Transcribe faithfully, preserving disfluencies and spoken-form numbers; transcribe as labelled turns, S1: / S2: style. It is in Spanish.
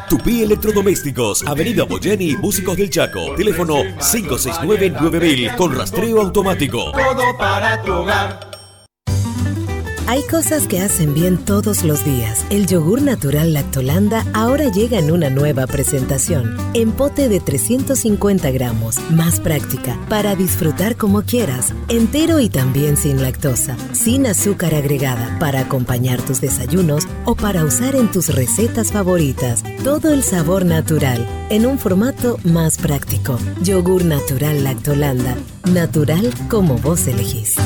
S1: Tupí Electrodomésticos, Avenida Boyeni, Músicos del Chaco. Teléfono cinco seis nueve nueve mil con rastreo automático.
S2: Todo para tu hogar.
S3: Hay cosas que hacen bien todos los días. El yogur natural Lactolanda ahora llega en una nueva presentación. En pote de trescientos cincuenta gramos. Más práctica, para disfrutar como quieras. Entero y también sin lactosa. Sin azúcar agregada, para acompañar tus desayunos o para usar en tus recetas favoritas. Todo el sabor natural, en un formato más práctico. Yogur natural Lactolanda. Natural como vos elegís.